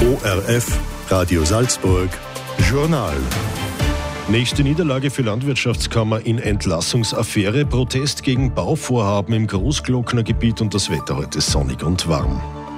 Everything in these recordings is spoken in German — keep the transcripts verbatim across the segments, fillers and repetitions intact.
O R F, Radio Salzburg, Journal. Nächste Niederlage für Landwirtschaftskammer in Entlassungsaffäre, Protest gegen Bauvorhaben im Großglocknergebiet und das Wetter heute sonnig und warm.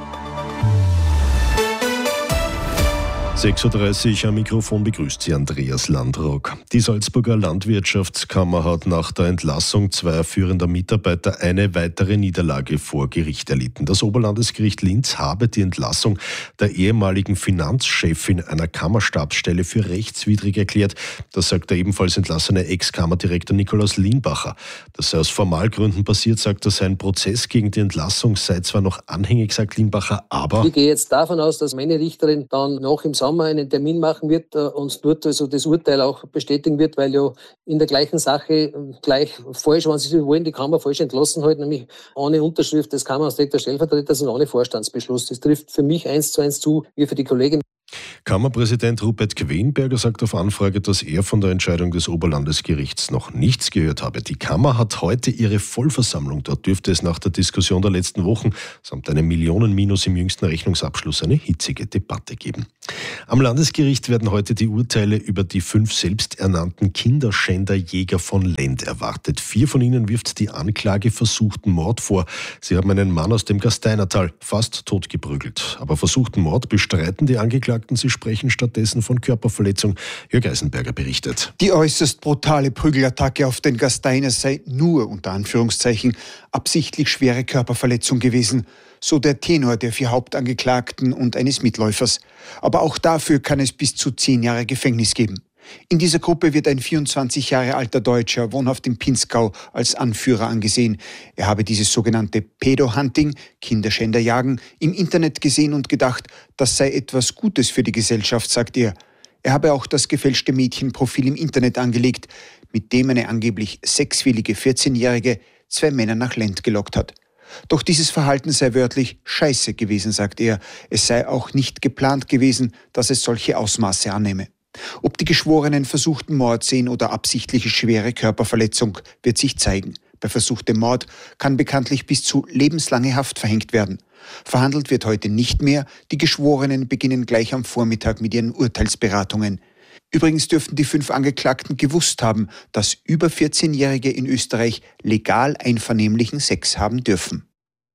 sechs Uhr dreißig am Mikrofon begrüßt Sie Andreas Landrock. Die Salzburger Landwirtschaftskammer hat nach der Entlassung zweier führender Mitarbeiter eine weitere Niederlage vor Gericht erlitten. Das Oberlandesgericht Linz habe die Entlassung der ehemaligen Finanzchefin einer Kammerstabsstelle für rechtswidrig erklärt. Das sagt der ebenfalls entlassene Ex-Kammerdirektor Nikolaus Lienbacher. Das sei aus Formalgründen passiert, sagt er, sein Prozess gegen die Entlassung sei zwar noch anhängig, sagt Lienbacher, aber... Ich gehe jetzt davon aus, dass meine Richterin dann noch im Sommer einen Termin machen wird, uns dort also das Urteil auch bestätigen wird, weil ja in der gleichen Sache gleich falsch, wenn Sie so wollen, die Kammer falsch entlassen hat, nämlich ohne Unterschrift des Kammerdirektors Stellvertreters und ohne Vorstandsbeschluss. Das trifft für mich eins zu eins zu, wie für die Kollegin. Kammerpräsident Rupert Quenberger sagt auf Anfrage, dass er von der Entscheidung des Oberlandesgerichts noch nichts gehört habe. Die Kammer hat heute ihre Vollversammlung. Dort dürfte es nach der Diskussion der letzten Wochen samt einem Millionenminus im jüngsten Rechnungsabschluss eine hitzige Debatte geben. Am Landesgericht werden heute die Urteile über die fünf selbsternannten Kinderschänderjäger von Lend erwartet. Vier von ihnen wirft die Anklage versuchten Mord vor. Sie haben einen Mann aus dem Gasteinertal fast totgeprügelt. Aber versuchten Mord bestreiten die Angeklagten. Sie sprechen stattdessen von Körperverletzung. Jörg Eisenberger berichtet. Die äußerst brutale Prügelattacke auf den Gasteiner sei nur, unter Anführungszeichen, absichtlich schwere Körperverletzung gewesen. So der Tenor der vier Hauptangeklagten und eines Mitläufers. Aber auch dafür kann es bis zu zehn Jahre Gefängnis geben. In dieser Gruppe wird ein vierundzwanzig Jahre alter Deutscher, wohnhaft im Pinzgau, als Anführer angesehen. Er habe dieses sogenannte Pedo-Hunting, Kinderschänderjagen, im Internet gesehen und gedacht, das sei etwas Gutes für die Gesellschaft, sagt er. Er habe auch das gefälschte Mädchenprofil im Internet angelegt, mit dem eine angeblich sechswillige vierzehnjährige zwei Männer nach Lend gelockt hat. Doch dieses Verhalten sei wörtlich scheiße gewesen, sagt er. Es sei auch nicht geplant gewesen, dass es solche Ausmaße annehme. Ob die Geschworenen versuchten Mord sehen oder absichtliche schwere Körperverletzung, wird sich zeigen. Bei versuchtem Mord kann bekanntlich bis zu lebenslange Haft verhängt werden. Verhandelt wird heute nicht mehr. Die Geschworenen beginnen gleich am Vormittag mit ihren Urteilsberatungen. Übrigens dürften die fünf Angeklagten gewusst haben, dass über vierzehnjährige in Österreich legal einvernehmlichen Sex haben dürfen.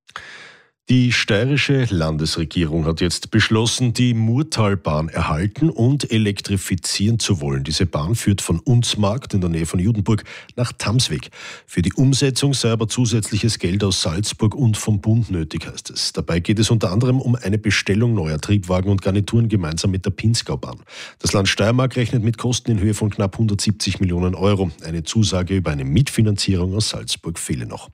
Die steirische Landesregierung hat jetzt beschlossen, die Murtalbahn erhalten und elektrifizieren zu wollen. Diese Bahn führt von Unzmarkt in der Nähe von Judenburg nach Tamsweg. Für die Umsetzung sei aber zusätzliches Geld aus Salzburg und vom Bund nötig, heißt es. Dabei geht es unter anderem um eine Bestellung neuer Triebwagen und Garnituren gemeinsam mit der Pinzgaubahn. Das Land Steiermark rechnet mit Kosten in Höhe von knapp hundertsiebzig Millionen Euro. Eine Zusage über eine Mitfinanzierung aus Salzburg fehle noch.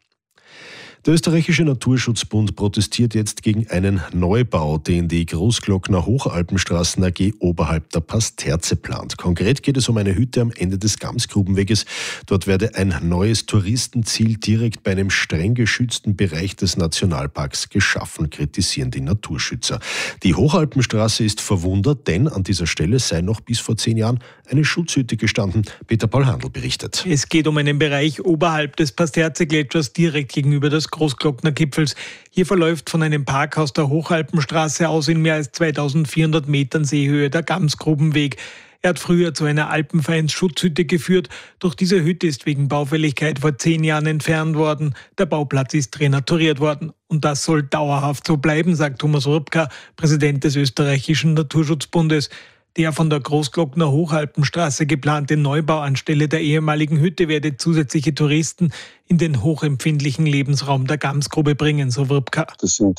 Der österreichische Naturschutzbund protestiert jetzt gegen einen Neubau, den die Großglockner Hochalpenstraßen A G oberhalb der Pasterze plant. Konkret geht es um eine Hütte am Ende des Gamsgrubenweges. Dort werde ein neues Touristenziel direkt bei einem streng geschützten Bereich des Nationalparks geschaffen, kritisieren die Naturschützer. Die Hochalpenstraße ist verwundert, denn an dieser Stelle sei noch bis vor zehn Jahren eine Schutzhütte gestanden. Peter Paul Handl berichtet. Es geht um einen Bereich oberhalb des Pasterze-Gletschers direkt gegenüber des Großglocknergipfels. Hier verläuft von einem Parkhaus der Hochalpenstraße aus in mehr als zweitausendvierhundert Metern Seehöhe der Gamsgrubenweg. Er hat früher zu einer Alpenvereinsschutzhütte geführt. Doch diese Hütte ist wegen Baufälligkeit vor zehn Jahren entfernt worden. Der Bauplatz ist renaturiert worden. Und das soll dauerhaft so bleiben, sagt Thomas Rübka, Präsident des österreichischen Naturschutzbundes. Der von der Großglockner Hochalpenstraße geplante Neubau anstelle der ehemaligen Hütte werde zusätzliche Touristen in den hochempfindlichen Lebensraum der Gamsgrube bringen, so Wrubka. Das sind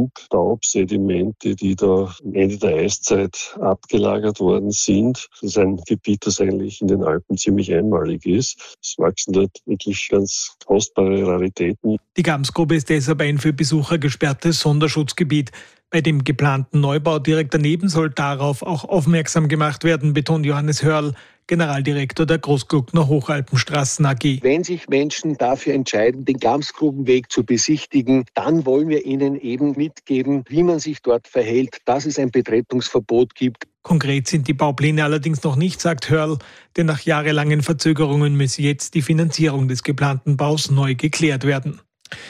Flugstaubsedimente, die da am Ende der Eiszeit abgelagert worden sind. Das ist ein Gebiet, das eigentlich in den Alpen ziemlich einmalig ist. Es wachsen dort wirklich ganz kostbare Raritäten. Die Gamsgrube ist deshalb ein für Besucher gesperrtes Sonderschutzgebiet. Bei dem geplanten Neubau direkt daneben soll darauf auch aufmerksam gemacht werden, betont Johannes Hörl, Generaldirektor der Großglockner Hochalpenstraßen A G. Wenn sich Menschen dafür entscheiden, den Gamsgrubenweg zu besichtigen, dann wollen wir ihnen eben mitgeben, wie man sich dort verhält, dass es ein Betretungsverbot gibt. Konkret sind die Baupläne allerdings noch nicht, sagt Hörl, denn nach jahrelangen Verzögerungen müsse jetzt die Finanzierung des geplanten Baus neu geklärt werden.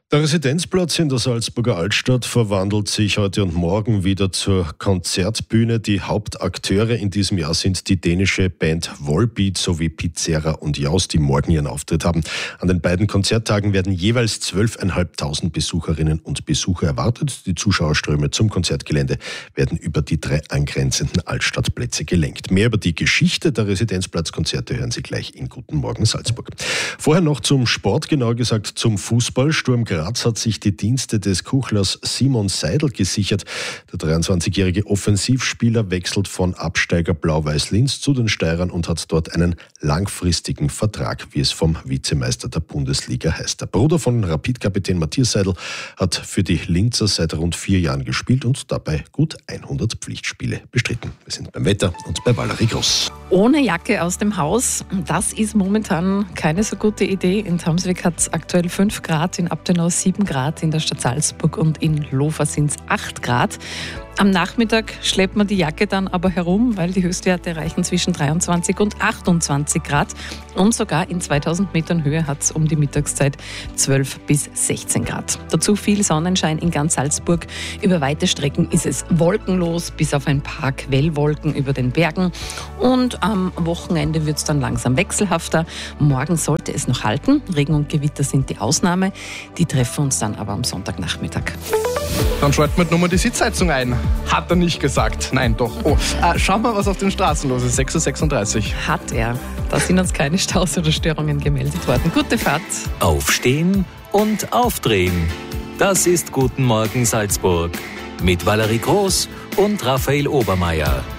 Der Residenzplatz in der Salzburger Altstadt verwandelt sich heute und morgen wieder zur Konzertbühne. Die Hauptakteure in diesem Jahr sind die dänische Band Volbeat sowie Pizzera und Jaus, die morgen ihren Auftritt haben. An den beiden Konzerttagen werden jeweils zwölftausendfünfhundert Besucherinnen und Besucher erwartet. Die Zuschauerströme zum Konzertgelände werden über die drei angrenzenden Altstadtplätze gelenkt. Mehr über die Geschichte der Residenzplatzkonzerte hören Sie gleich in Guten Morgen Salzburg. Vorher noch zum Sport, genauer gesagt zum Fußball. Sturm Graz hat sich die Dienste des Kuchlers Simon Seidel gesichert. Der dreiundzwanzigjährige Offensivspieler wechselt von Absteiger Blau-Weiß Linz zu den Steirern und hat dort einen langfristigen Vertrag, wie es vom Vizemeister der Bundesliga heißt. Der Bruder von Rapid-Kapitän Matthias Seidel hat für die Linzer seit rund vier Jahren gespielt und dabei gut hundert Pflichtspiele bestritten. Wir sind beim Wetter und bei Valerie Groß. Ohne Jacke aus dem Haus, das ist momentan keine so gute Idee. In Tamsweg hat es aktuell fünf Grad, in Abtenau sieben Grad, in der Stadt Salzburg und in Lofa sind es acht Grad. Am Nachmittag schleppt man die Jacke dann aber herum, weil die Höchstwerte erreichen zwischen dreiundzwanzig und achtundzwanzig Grad. Und sogar in zweitausend Metern Höhe hat es um die Mittagszeit zwölf bis sechzehn Grad. Dazu viel Sonnenschein in ganz Salzburg. Über weite Strecken ist es wolkenlos, bis auf ein paar Quellwolken über den Bergen. Und am Wochenende wird es dann langsam wechselhafter. Morgen sollte es noch halten. Regen und Gewitter sind die Ausnahme. Die treffen uns dann aber am Sonntagnachmittag. Dann schalten wir nochmal die Sitzheizung ein. Hat er nicht gesagt. Nein, doch. Oh, äh, schauen wir, was auf den Straßen los ist. sechs Uhr sechsunddreißig. Hat er. Da sind uns keine Staus oder Störungen gemeldet worden. Gute Fahrt. Aufstehen und aufdrehen. Das ist Guten Morgen Salzburg. Mit Valerie Groß und Raphael Obermeier.